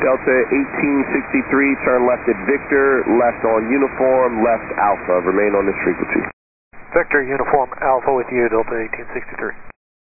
Delta 1863, turn left at Victor, left on Uniform, left Alpha. Remain on this frequency. Victor, Uniform Alpha with you, Delta 1863.